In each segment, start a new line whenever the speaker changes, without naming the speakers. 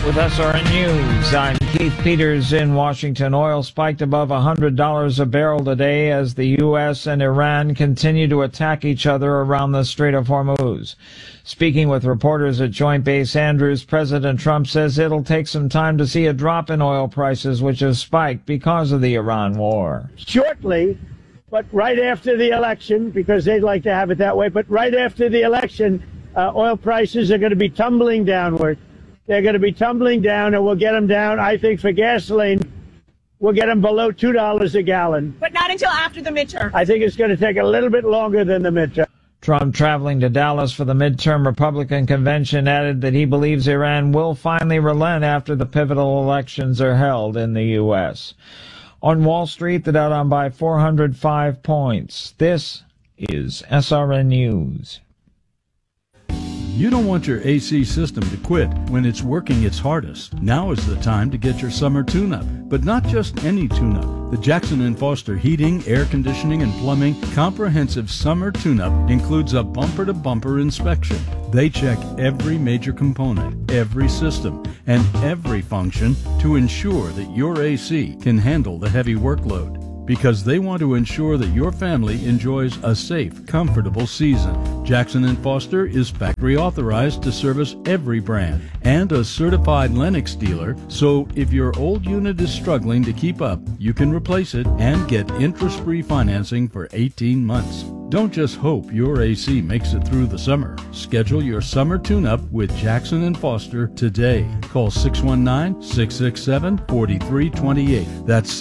With SRN News, I'm Keith Peters in Washington. Oil spiked above $100 a barrel today as the U.S. and Iran continue to attack each other around the Strait of Hormuz. Speaking with reporters at Joint Base Andrews, President Trump says it'll take some time to see a drop in oil prices, which have spiked because of the Iran war.
Shortly, but right after the election, because they'd like to have it that way, but right after the election, oil prices are going to be tumbling downward. They're going to be tumbling down, and we'll get them down. I think for gasoline, we'll get them below $2 a gallon.
But not until after the midterm.
I think it's going to take a little bit longer than the midterm.
Trump, traveling to Dallas for the midterm Republican convention, added that he believes Iran will finally relent after the pivotal elections are held in the U.S. On Wall Street, the Dow down by 405 points. This is SRN News.
You don't want your AC system to quit when it's working its hardest. Now is the time to get your summer tune-up, but not just any tune-up. The Jackson & Foster Heating, Air Conditioning, and Plumbing Comprehensive Summer Tune-Up includes a bumper-to-bumper inspection. They check every major component, every system, and every function to ensure that your AC can handle the heavy workload. Because they want to ensure that your family enjoys a safe, comfortable season. Jackson & Foster is factory authorized to service every brand and a certified Lennox dealer, so if your old unit is struggling to keep up, you can replace it and get interest-free financing for 18 months. Don't just hope your AC makes it through the summer. Schedule your summer tune-up with Jackson & Foster today. Call 619-667-4328. That's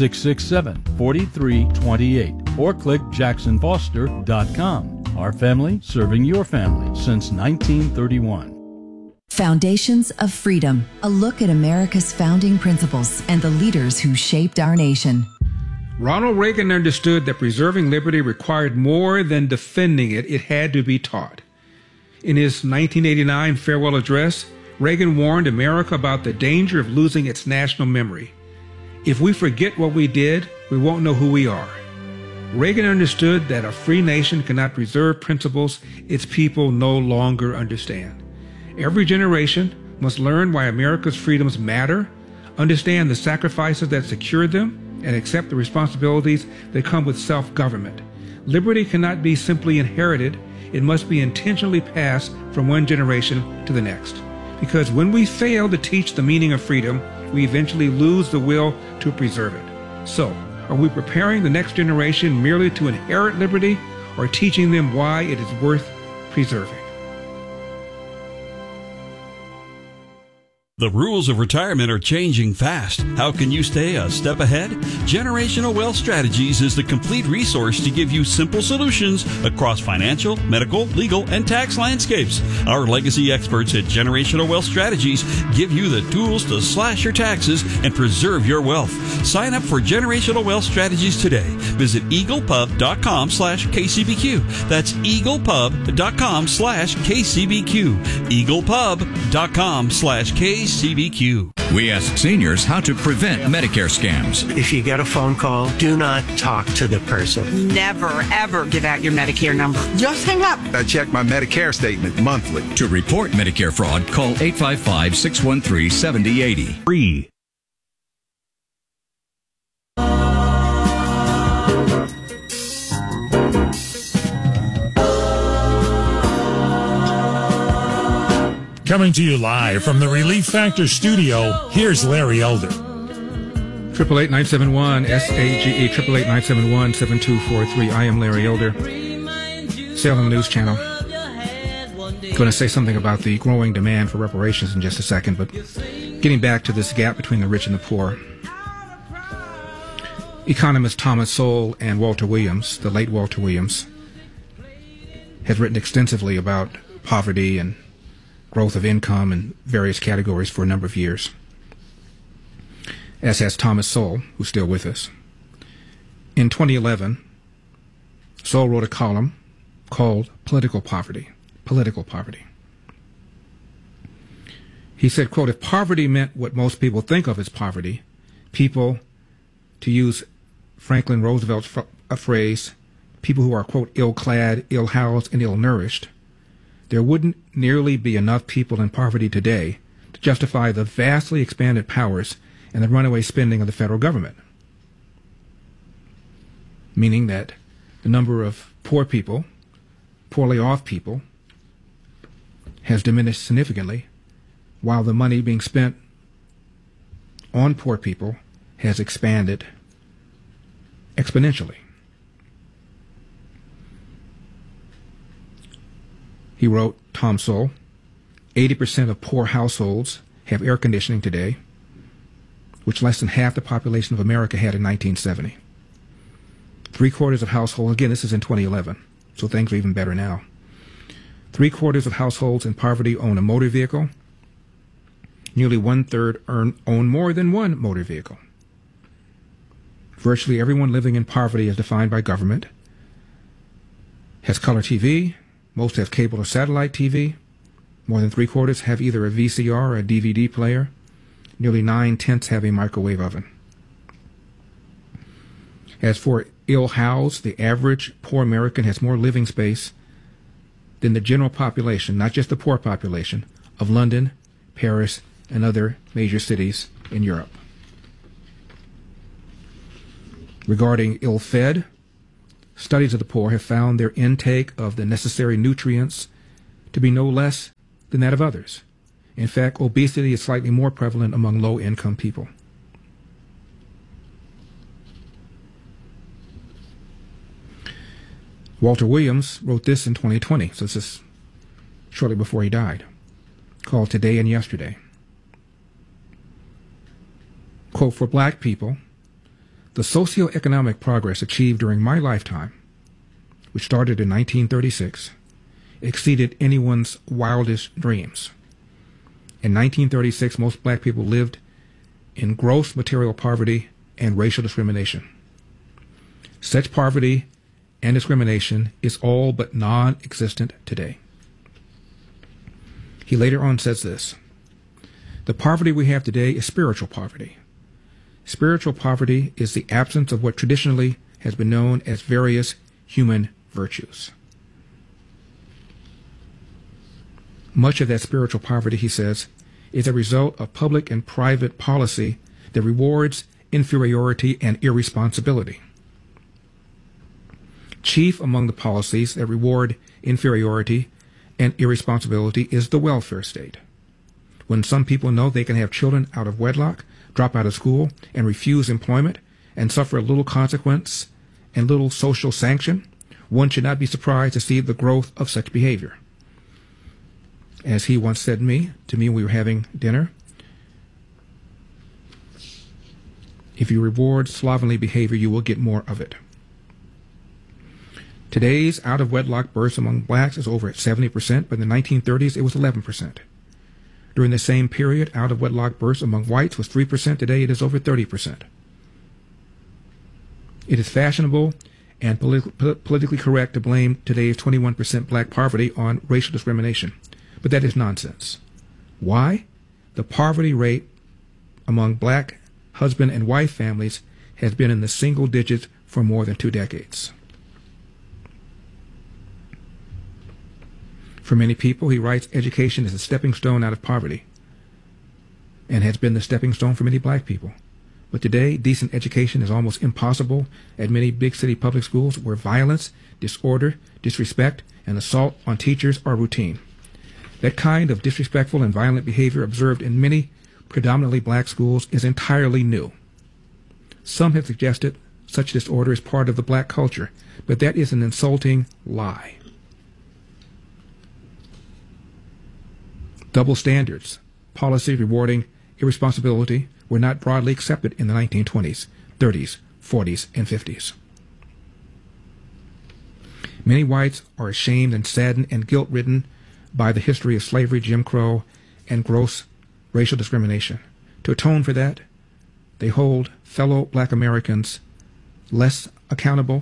667-4328. Or click jacksonfoster.com. Our family serving your family since 1931.
Foundations of Freedom, a look at America's founding principles and the leaders who shaped our nation.
Ronald Reagan understood that preserving liberty required more than defending it. It had to be taught. In his 1989 farewell address, Reagan warned America about the danger of losing its national memory. If we forget what we did, we won't know who we are. Reagan understood that a free nation cannot preserve principles its people no longer understand. Every generation must learn why America's freedoms matter, understand the sacrifices that secured them, and accept the responsibilities that come with self-government. Liberty cannot be simply inherited. It must be intentionally passed from one generation to the next. Because when we fail to teach the meaning of freedom, we eventually lose the will to preserve it. So, are we preparing the next generation merely to inherit liberty, or teaching them why it is worth preserving?
The rules of retirement are changing fast. How can you stay a step ahead? Generational Wealth Strategies is the complete resource to give you simple solutions across financial, medical, legal, and tax landscapes. Our legacy experts at Generational Wealth Strategies give you the tools to slash your taxes and preserve your wealth. Sign up for Generational Wealth Strategies today. Visit eaglepub.com/KCBQ. That's eaglepub.com/KCBQ. eaglepub.com/KCBQ.
We ask seniors how to prevent Medicare scams.
If you get a phone call, do not talk to the person.
Never, ever give out your Medicare number. Just hang up.
I check my Medicare statement monthly.
To report Medicare fraud, call 855-613-7080. Free.
Coming to you live from the Relief Factor studio, here's Larry Elder.
888-971-SAGE, 888-971-7243. I am Larry Elder, Salem News Channel. Going to say something about the growing demand for reparations in just a second, but getting back to this gap between the rich and the poor. Economists Thomas Sowell and Walter Williams, the late Walter Williams, has written extensively about poverty and growth of income in various categories for a number of years, as has Thomas Sowell, who's still with us. In 2011, Sowell wrote a column called Political Poverty. Political Poverty. He said, quote, if poverty meant what most people think of as poverty, people, to use Franklin Roosevelt's phrase, people who are, quote, ill-clad, ill-housed, and ill-nourished, there wouldn't nearly be enough people in poverty today to justify the vastly expanded powers and the runaway spending of the federal government, meaning that the number of poor people, poorly off people, has diminished significantly, while the money being spent on poor people has expanded exponentially. He wrote, Tom Sowell, 80% of poor households have air conditioning today, which less than half the population of America had in 1970. 3/4 of households, again, this is in 2011, so things are even better now. 3/4 of households in poverty own a motor vehicle. Nearly 1/3 own more than one motor vehicle. Virtually everyone living in poverty as defined by government has color TV. Most have cable or satellite TV. More than 3/4 have either a VCR or a DVD player. Nearly 9/10 have a microwave oven. As for ill-housed, the average poor American has more living space than the general population, not just the poor population, of London, Paris, and other major cities in Europe. Regarding ill-fed, studies of the poor have found their intake of the necessary nutrients to be no less than that of others. In fact, obesity is slightly more prevalent among low-income people. Walter Williams wrote this in 2020, so this is shortly before he died, called Today and Yesterday. Quote, for black people, the socioeconomic progress achieved during my lifetime, which started in 1936, exceeded anyone's wildest dreams. In 1936, most black people lived in gross material poverty and racial discrimination. Such poverty and discrimination is all but non-existent today. He later on says this, the poverty we have today is spiritual poverty. Spiritual poverty is the absence of what traditionally has been known as various human virtues. Much of that spiritual poverty, he says, is a result of public and private policy that rewards inferiority and irresponsibility. Chief among the policies that reward inferiority and irresponsibility is the welfare state. When some people know they can have children out of wedlock, drop out of school, and refuse employment, and suffer little consequence and little social sanction, one should not be surprised to see the growth of such behavior. As he once said to me when we were having dinner, if you reward slovenly behavior, you will get more of it. Today's out-of-wedlock births among blacks is over at 70%, but in the 1930s it was 11%. During the same period, out-of-wedlock births among whites was 3%. Today it is over 30%. It is fashionable and politically correct to blame today's 21% black poverty on racial discrimination, but that is nonsense. Why? The poverty rate among black husband and wife families has been in the single digits for more than 2 decades. For many people, he writes, education is a stepping stone out of poverty and has been the stepping stone for many black people. But today, decent education is almost impossible at many big city public schools where violence, disorder, disrespect, and assault on teachers are routine. That kind of disrespectful and violent behavior observed in many predominantly black schools is entirely new. Some have suggested such disorder is part of the black culture, but that is an insulting lie. Double standards, policies rewarding irresponsibility, were not broadly accepted in the 1920s, 30s, 40s, and 50s. Many whites are ashamed and saddened and guilt-ridden by the history of slavery, Jim Crow, and gross racial discrimination. To atone for that, they hold fellow black Americans less accountable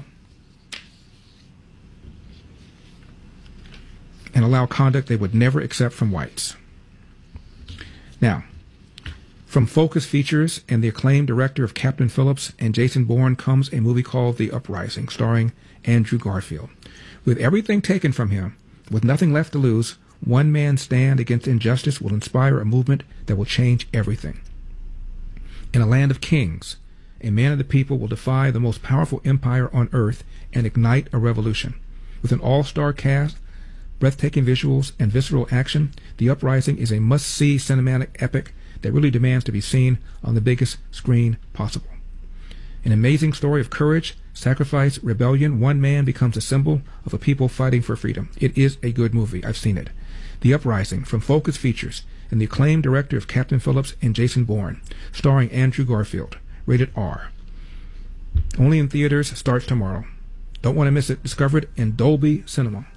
and allow conduct they would never accept from whites. Now, from Focus Features and the acclaimed director of Captain Phillips and Jason Bourne comes a movie called The Uprising, starring Andrew Garfield. With everything taken from him, with nothing left to lose, one man's stand against injustice will inspire a movement that will change everything. In a land of kings, a man of the people will defy the most powerful empire on earth and ignite a revolution. With an all-star cast, breathtaking visuals, and visceral action, The Uprising is a must-see cinematic epic that really demands to be seen on the biggest screen possible. An amazing story of courage, sacrifice, rebellion. One man becomes a symbol of a people fighting for freedom. It is a good movie. I've seen it. The Uprising from Focus Features and the acclaimed director of Captain Phillips and Jason Bourne, starring Andrew Garfield. Rated R. Only in theaters. Starts tomorrow. Don't want to miss it. Discover it in Dolby Cinema.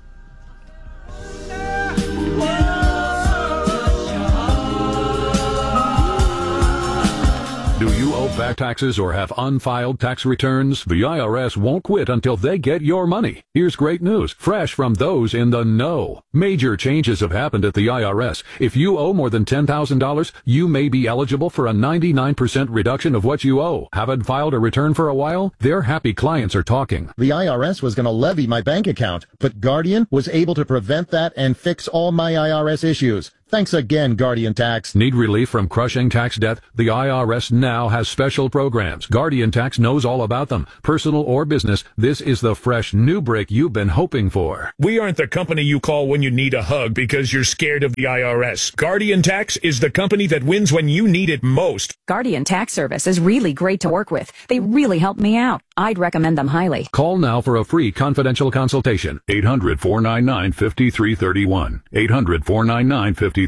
Do you owe back taxes or have unfiled tax returns? The IRS won't quit until they get your money. Here's great news, fresh from those in the know. Major changes have happened at the IRS. If you owe more than $10,000, you may be eligible for a 99% reduction of what you owe. Haven't filed a return for a while? Their happy clients are talking.
The IRS was going to levy my bank account, but Guardian was able to prevent that and fix all my IRS issues. Thanks again, Guardian Tax.
Need relief from crushing tax debt? The IRS now has special programs. Guardian Tax knows all about them. Personal or business, this is the fresh new break you've been hoping for.
We aren't the company you call when you need a hug because you're scared of the IRS. Guardian Tax is the company that wins when you need it most.
Guardian Tax Service is really great to work with. They really helped me out. I'd recommend them highly.
Call now for a free confidential consultation. 800-499-5331. 800-499-5331.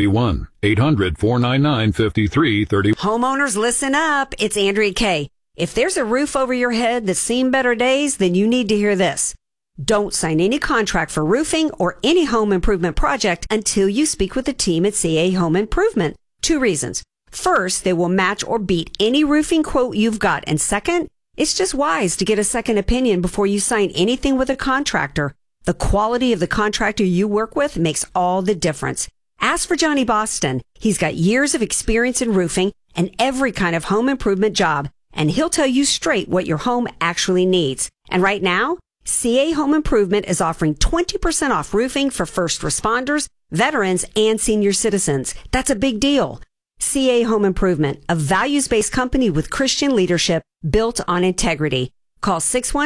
800-499-5331.
Homeowners, listen up. It's Andrea Kay. If there's a roof over your head that's seen better days, then you need to hear this. Don't sign any contract for roofing or any home improvement project until you speak with the team at CA Home Improvement. 2 reasons. First, they will match or beat any roofing quote you've got. And second, it's just wise to get a second opinion before you sign anything with a contractor. The quality of the contractor you work with makes all the difference. Ask for Johnny Boston. He's got years of experience in roofing and every kind of home improvement job, and he'll tell you straight what your home actually needs. And right now, CA Home Improvement is offering 20% off roofing for first responders, veterans, and senior citizens. That's a big deal. CA Home Improvement, a values-based company with Christian leadership built on integrity. Call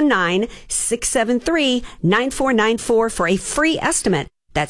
619-673-9494 for a free estimate. That's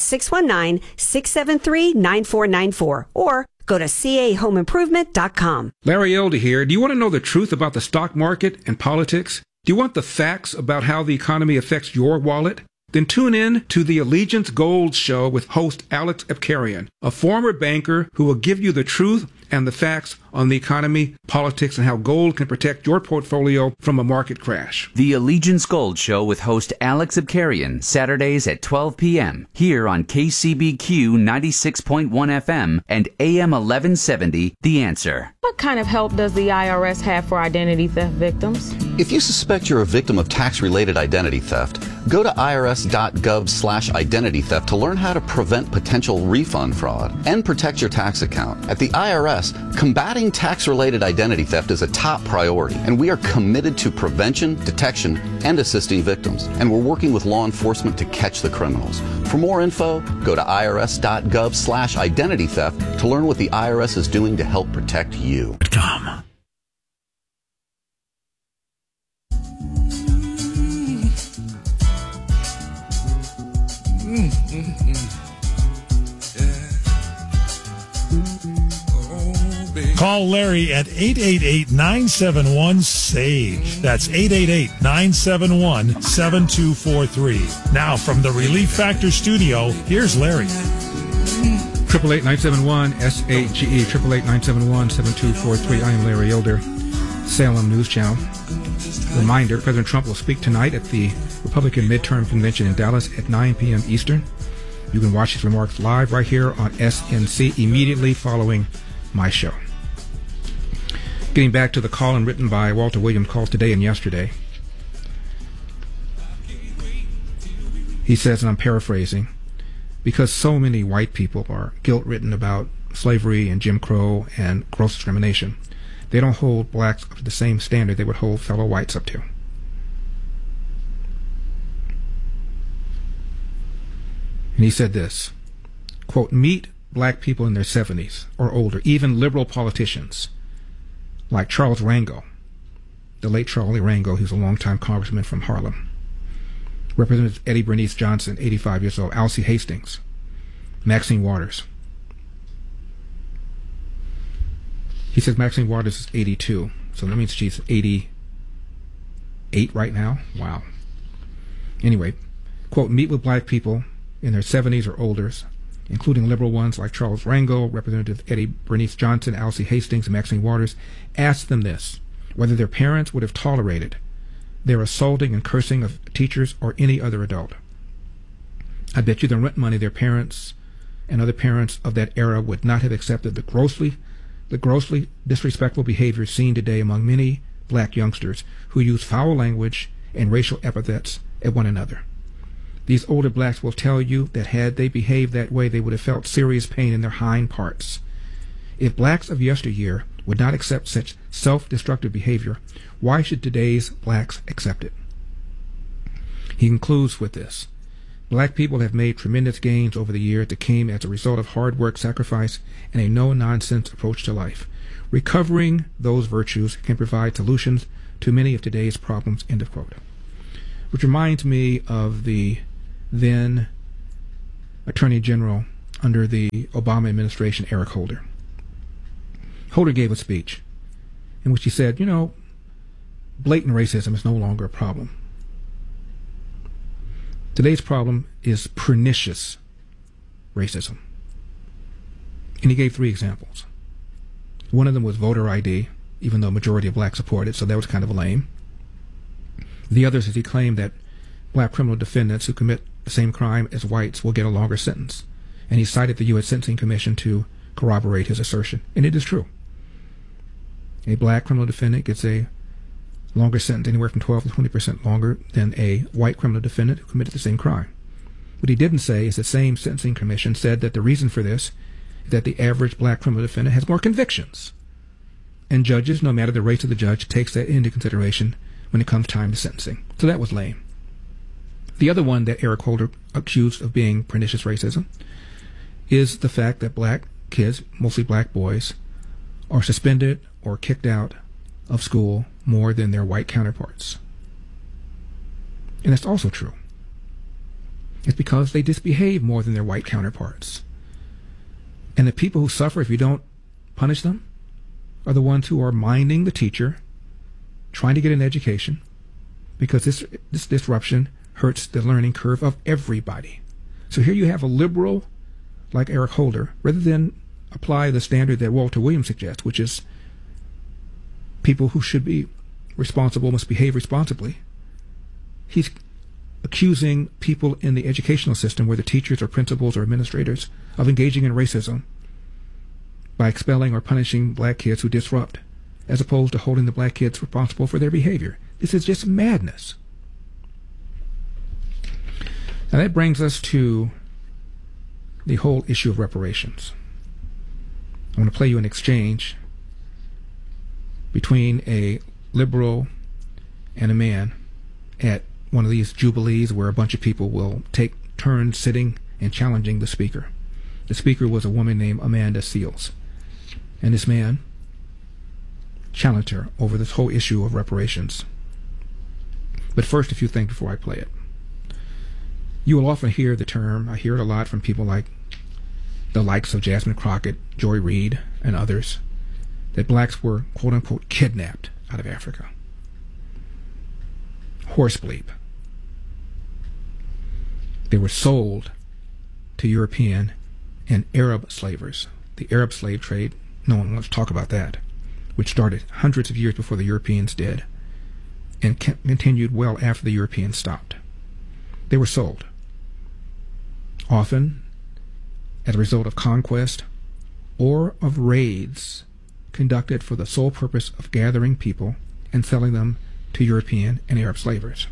619-673-9494. Or go to cahomeimprovement.com.
Larry Elder here. Do you want to know the truth about the stock market and politics? Do you want the facts about how the economy affects your wallet? Then tune in to the Allegiance Gold Show with host Alex Epkarian, a former banker who will give you the truth and the facts on the economy, politics, and how gold can protect your portfolio from a market crash.
The Allegiance Gold Show with host Alex Epkarian, Saturdays at 12 p.m. here on KCBQ 96.1 FM and AM 1170, The Answer.
What kind of help does the IRS have for identity theft victims?
If you suspect you're a victim of tax-related identity theft, go to irs.gov/identity theft to learn how to prevent potential refund fraud and protect your tax account. At the IRS, combating tax-related identity theft is a top priority, and we are committed to prevention, detection, and assisting victims. And we're working with law enforcement to catch the criminals. For more info, go to irs.gov/identity theft to learn what the IRS is doing to help protect you.
Tom. Call Larry at 888-971-SAGE. That's 888-971-7243. Now from the Relief Factor studio, here's Larry.
888-971-SAGE, 888-971-7243. I am Larry Elder, Salem News Channel. Reminder, President Trump will speak tonight at the Republican Midterm Convention in Dallas at 9 p.m. Eastern. You can watch his remarks live right here on SNC immediately following my show. Getting back to the call-in written by Walter Williams, calls today and yesterday. He says, and I'm paraphrasing, because so many white people are guilt-ridden about slavery and Jim Crow and gross discrimination, they don't hold blacks up to the same standard they would hold fellow whites up to. And he said this, quote, meet black people in their 70s or older, even liberal politicians like Charles Rango, the late Charlie Rango, who's a longtime congressman from Harlem. Representative Eddie Bernice Johnson, 85 years old. Alcee Hastings. Maxine Waters. He says Maxine Waters is 82, so that means she's 88 right now. Wow. Anyway, quote, meet with black people in their 70s or older, including liberal ones like Charles Rango, Representative Eddie Bernice Johnson, Alcee Hastings, and Maxine Waters. Ask them this, whether their parents would have tolerated their assaulting and cursing of teachers or any other adult. I bet you the rent money their parents and other parents of that era would not have accepted the grossly disrespectful behavior seen today among many black youngsters who use foul language and racial epithets at one another. These older blacks will tell you that had they behaved that way, they would have felt serious pain in their hind parts. If blacks of yesteryear would not accept such self-destructive behavior, why should today's blacks accept it? He concludes with this. Black people have made tremendous gains over the years that came as a result of hard work, sacrifice, and a no-nonsense approach to life. Recovering those virtues can provide solutions to many of today's problems, end of quote. Which reminds me of the then Attorney General under the Obama administration, Eric Holder. Holder gave a speech in which he said, blatant racism is no longer a problem. Today's problem is pernicious racism. And he gave 3 examples. One of them was voter ID, even though a majority of blacks support it, so that was kind of lame. The others is he claimed that black criminal defendants who commit the same crime as whites will get a longer sentence. And he cited the U.S. Sentencing Commission to corroborate his assertion. And it is true. A black criminal defendant gets a longer sentence, anywhere from 12 to 20% longer than a white criminal defendant who committed the same crime. What he didn't say is the same Sentencing Commission said that the reason for this is that the average black criminal defendant has more convictions. And judges, no matter the race of the judge, takes that into consideration when it comes time to sentencing. So that was lame. The other one that Eric Holder accused of being pernicious racism is the fact that black kids, mostly black boys, are suspended or kicked out of school more than their white counterparts. And that's also true. It's because they misbehave more than their white counterparts. And the people who suffer if you don't punish them are the ones who are minding the teacher, trying to get an education, because this disruption hurts the learning curve of everybody. So here you have a liberal like Eric Holder, rather than apply the standard that Walter Williams suggests, which is people who should be responsible must behave responsibly. He's accusing people in the educational system, whether teachers or principals or administrators, of engaging in racism by expelling or punishing black kids who disrupt, as opposed to holding the black kids responsible for their behavior. This is just madness. Now that brings us to the whole issue of reparations. I want to play you an exchange between a liberal and a man at one of these jubilees where a bunch of people will take turns sitting and challenging the speaker. The speaker was a woman named Amanda Seales. And this man challenged her over this whole issue of reparations. But first, a few things before I play it. You will often hear the term, I hear it a lot from people like the likes of Jasmine Crockett, Joy Reid, and others, that blacks were, quote-unquote, kidnapped out of Africa. Horse bleep. They were sold to European and Arab slavers. The Arab slave trade, no one wants to talk about that, which started hundreds of years before the Europeans did and continued well after the Europeans stopped. They were sold, often as a result of conquest or of raids conducted for the sole purpose of gathering people and selling them to European and Arab slavers.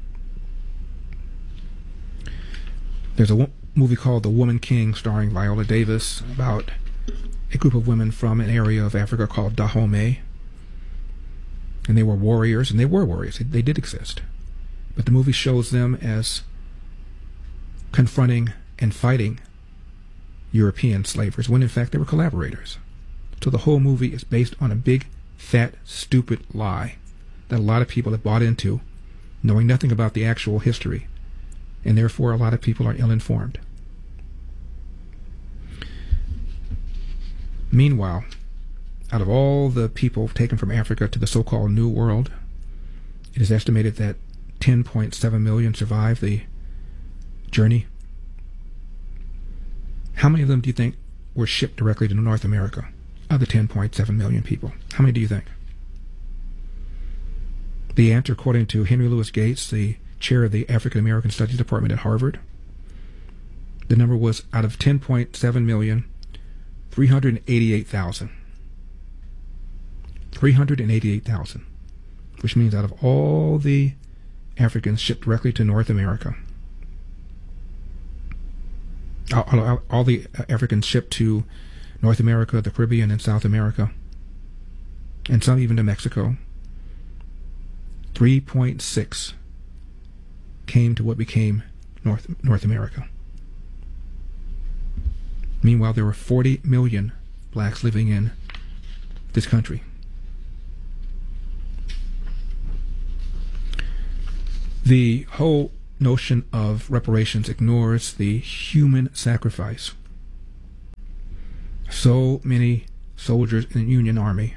There's a movie called The Woman King starring Viola Davis about a group of women from an area of Africa called Dahomey. And they were warriors, and they were warriors. They did exist. But the movie shows them as confronting and fighting European slavers, when in fact they were collaborators. So the whole movie is based on a big, fat, stupid lie that a lot of people have bought into, knowing nothing about the actual history, and therefore a lot of people are ill-informed. Meanwhile, out of all the people taken from Africa to the so-called New World, it is estimated that 10.7 million survived the journey. How many of them do you think were shipped directly to North America? Of the 10.7 million people, how many do you think? The answer, according to Henry Louis Gates, the chair of the African American Studies Department at Harvard, the number was, out of 10.7 million, 388,000. 388,000, which means out of all the Africans shipped directly to North America, all the Africans shipped to North America, the Caribbean, and South America, and some even to Mexico, 3.6 came to what became North America. Meanwhile, there were 40 million blacks living in this country. The whole notion of reparations ignores the human sacrifice. So many soldiers in the Union Army,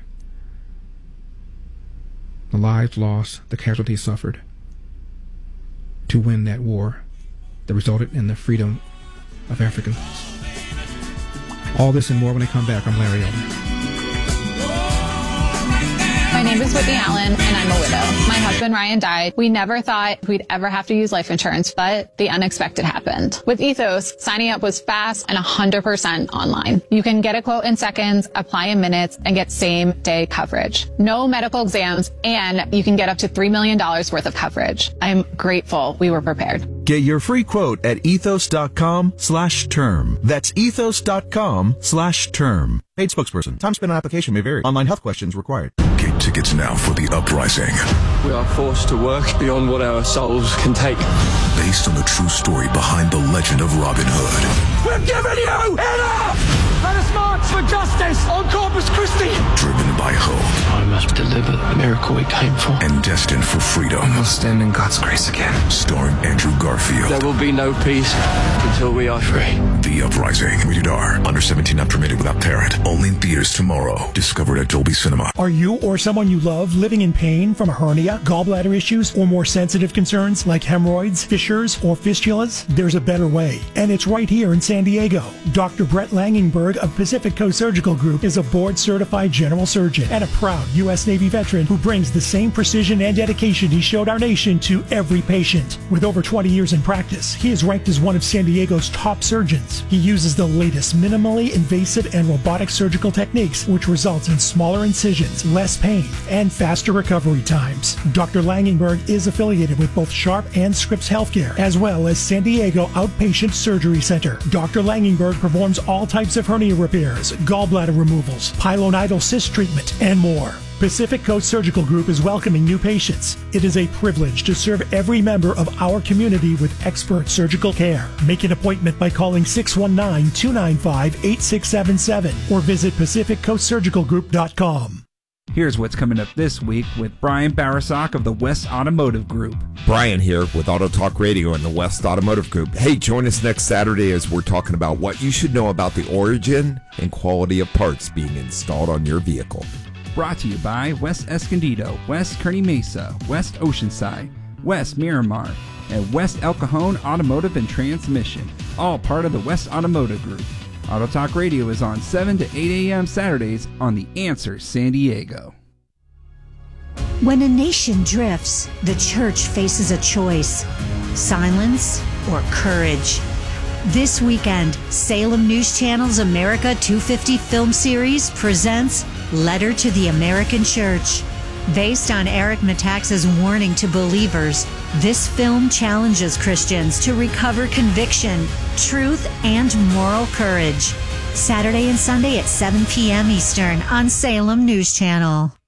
the lives lost, the casualties suffered to win that war that resulted in the freedom of Africans. All this and more when I come back. I'm Larry Elder.
My name is Whitney Allen, and I'm a widow. My husband, Ryan, died. We never thought we'd ever have to use life insurance, but the unexpected happened. With Ethos, signing up was fast and 100% online. You can get a quote in seconds, apply in minutes, and get same-day coverage. No medical exams, and you can get up to $3 million worth of coverage. I'm grateful we were prepared.
Get your free quote at ethos.com/term. That's ethos.com/term. Paid spokesperson. Time spent on application may vary. Online health questions required.
Get tickets now for The Uprising.
We are forced to work beyond what our souls can take.
Based on the true story behind the legend of Robin Hood.
We're giving you enough! Let us march for justice on Corpus Christi!
Driven by hope.
I must deliver the miracle we came for.
And destined for freedom.
We'll stand in God's grace again.
Starring Andrew Garfield.
There will be no peace until we are free.
The Uprising. Rated R. Under 17 not permitted without parent. Only in theaters tomorrow. Discovered at Dolby Cinema.
Are you or someone you love living in pain from a hernia, gallbladder issues, or more sensitive concerns like hemorrhoids, fissures, or fistulas? There's a better way, and it's right here in San Diego. Dr. Brett Langenberg of Pacific Coast Surgical Group is a board-certified general surgeon and a proud U.S. Navy veteran who brings the same precision and dedication he showed our nation to every patient. With over 20 years in practice, he is ranked as one of San Diego's top surgeons. He uses the latest minimally invasive and robotic surgical techniques, which results in smaller incisions, less pain, and faster recovery times. Dr. Langenberg is affiliated with both Sharp and Scripps Healthcare, as well as San Diego Outpatient Surgery Center. Dr. Langenberg performs all types of hernia repairs, gallbladder removals, pilonidal cyst treatment, and more. Pacific Coast Surgical Group is welcoming new patients. It is a privilege to serve every member of our community with expert surgical care. Make an appointment by calling 619-295-8677 or visit PacificCoastSurgicalGroup.com.
Here's what's coming up this week with Brian Barasak of the West Automotive Group.
Brian here with Auto Talk Radio and the West Automotive Group. Hey, join us next Saturday as we're talking about what you should know about the origin and quality of parts being installed on your vehicle.
Brought to you by West Escondido, West Kearny Mesa, West Oceanside, West Miramar, and West El Cajon Automotive and Transmission, all part of the West Automotive Group. Auto Talk Radio is on 7 to 8 a.m. Saturdays on The Answer San Diego.
When a nation drifts, the church faces a choice: silence or courage. This weekend, Salem News Channel's America 250 film series presents Letter to the American Church. Based on Eric Metaxas' warning to believers, this film challenges Christians to recover conviction, truth, and moral courage. Saturday and Sunday at 7 p.m. Eastern on Salem News Channel.